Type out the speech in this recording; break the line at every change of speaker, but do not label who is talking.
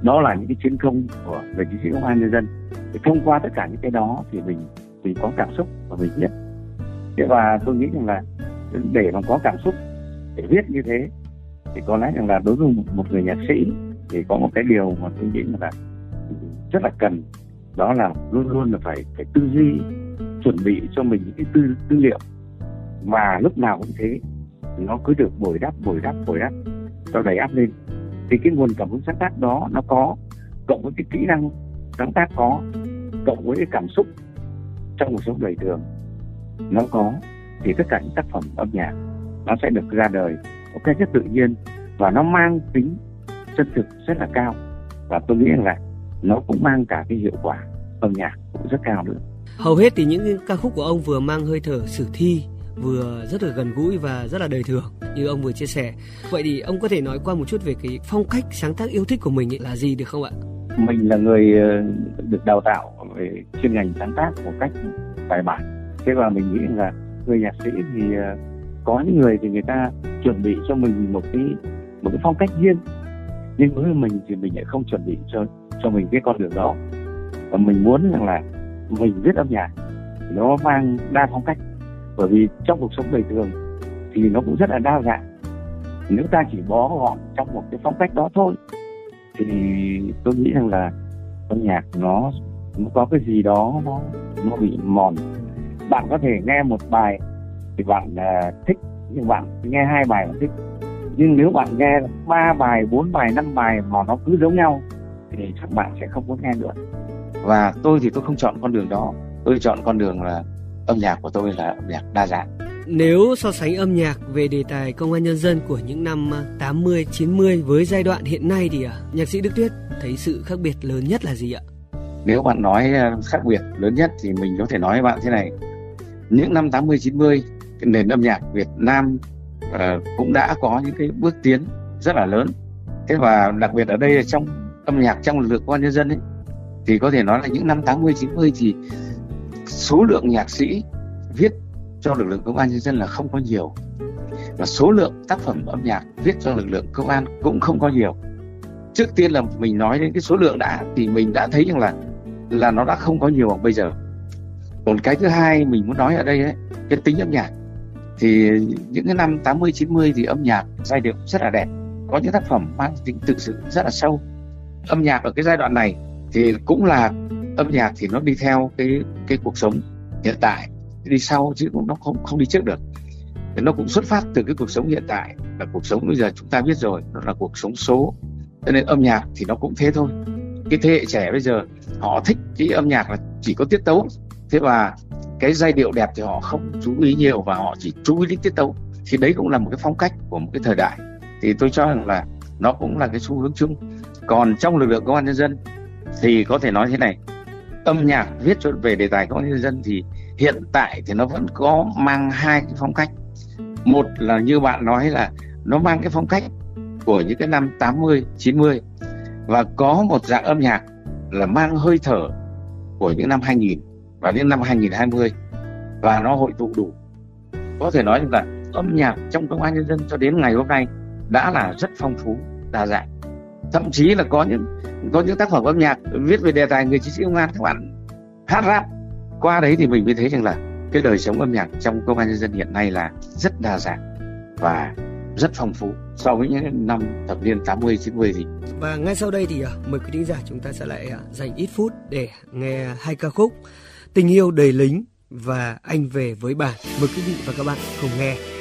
Đó là những cái chiến công của người chiến sĩ công an nhân dân. Thì thông qua tất cả những cái đó thì mình có cảm xúc và mình viết. Thế và tôi nghĩ rằng là để mà có cảm xúc để viết như thế thì có lẽ rằng là đối với một người nhạc sĩ thì có một cái điều mà tôi nghĩ là rất là cần, đó là luôn luôn là phải tư duy, chuẩn bị cho mình những cái tư liệu, và lúc nào cũng thế, nó cứ được bồi đắp cho đầy ắp lên. Thì cái nguồn cảm hứng sáng tác đó nó có, cộng với cái kỹ năng sáng tác có, cộng với cái cảm xúc trong cuộc sống đời thường nó có, thì tất cả những tác phẩm âm nhạc nó sẽ được ra đời một cách rất tự nhiên và nó mang tính chân thực rất là cao. Và tôi nghĩ là nó cũng mang cả cái hiệu quả âm nhạc cũng rất cao nữa.
Hầu hết thì những ca khúc của ông vừa mang hơi thở sử thi, vừa rất là gần gũi và rất là đời thường như ông vừa chia sẻ. Vậy thì ông có thể nói qua một chút về cái phong cách sáng tác yêu thích của mình là gì được không ạ?
Mình là người được đào tạo về chuyên ngành sáng tác một cách bài bản. Thế và mình nghĩ là người nhạc sĩ thì có những người thì người ta chuẩn bị cho mình một cái phong cách riêng, nhưng với mình thì mình lại không chuẩn bị cho mình cái con đường đó. Và mình muốn rằng là mình viết âm nhạc nó mang đa phong cách, bởi vì trong cuộc sống đời thường thì nó cũng rất là đa dạng. Nếu ta chỉ bó gọn trong một cái phong cách đó thôi thì tôi nghĩ rằng là âm nhạc nó có cái gì đó nó bị mòn. Bạn có thể nghe một bài thì bạn thích, nhưng bạn nghe 2 bài bạn thích, nhưng nếu bạn nghe 3 bài, 4 bài, 5 bài mà nó cứ giống nhau thì chắc bạn sẽ không muốn nghe nữa. Và tôi thì tôi không chọn con đường đó. Tôi chọn con đường là âm nhạc của tôi là âm nhạc đa dạng.
Nếu so sánh âm nhạc về đề tài công an nhân dân của những năm 80, 90 với giai đoạn hiện nay thì nhạc sĩ Đức Tuyết thấy sự khác biệt lớn nhất là gì ạ?
Nếu bạn nói khác biệt lớn nhất thì mình có thể nói với bạn thế này. Những năm 80, 90, cái nền âm nhạc Việt Nam cũng đã có những cái bước tiến rất là lớn. Thế và đặc biệt ở đây là trong âm nhạc trong lực lượng công an nhân dân ấy, thì có thể nói là những năm 80, 90 thì số lượng nhạc sĩ viết cho lực lượng công an nhân dân là không có nhiều, và số lượng tác phẩm âm nhạc viết cho lực lượng công an cũng không có nhiều. Trước tiên là mình nói đến cái số lượng đã, thì mình đã thấy rằng là nó đã không có nhiều bằng bây giờ. Còn cái thứ hai mình muốn nói ở đây ấy, cái tính âm nhạc thì những cái năm 80, 90 thì âm nhạc giai điệu rất là đẹp, có những tác phẩm mang tính tự sự rất là sâu. Âm nhạc ở cái giai đoạn này thì cũng là âm nhạc thì nó đi theo cái cuộc sống hiện tại, đi sau chứ cũng nó không đi trước được. Thì nó cũng xuất phát từ cái cuộc sống hiện tại, là cuộc sống bây giờ chúng ta biết rồi, nó là cuộc sống số. Cho nên âm nhạc thì nó cũng thế thôi. Cái thế hệ trẻ bây giờ họ thích cái âm nhạc là chỉ có tiết tấu, thế và cái giai điệu đẹp thì họ không chú ý nhiều, và họ chỉ chú ý đến tiết tấu. Thì đấy cũng là một cái phong cách của một cái thời đại. Thì tôi cho rằng là nó cũng là cái xu hướng chung. Còn trong lực lượng công an nhân dân thì có thể nói thế này, âm nhạc viết về đề tài công an nhân dân thì hiện tại thì nó vẫn có mang 2 cái phong cách. Một là như bạn nói là nó mang cái phong cách của những cái năm 80, 90, và có một dạng âm nhạc là mang hơi thở của những năm 2000 và đến năm 2020, và nó hội tụ đủ. Có thể nói là âm nhạc trong công an nhân dân cho đến ngày hôm nay đã là rất phong phú, đa dạng. Thậm chí là có những tác phẩm âm nhạc viết về đề tài người chiến sĩ công an, các bạn hát rap. Qua đấy thì mình mới thấy rằng là cái đời sống âm nhạc trong công an nhân dân hiện nay là rất đa dạng và rất phong phú so với những năm thập niên 80, 90 thì.
Và ngay sau đây thì mời quý thính giả chúng ta sẽ lại dành ít phút để nghe 2 ca khúc Tình yêu đầy lính và Anh về với bạn. Mời quý vị và các bạn cùng nghe.